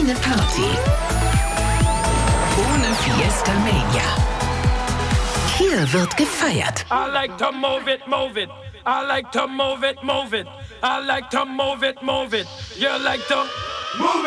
Keine Party ohne Fiesta Mania. Hier wird gefeiert. I like to move it, move it. I like to move it, move it. I like to move it, move it. You like to move it.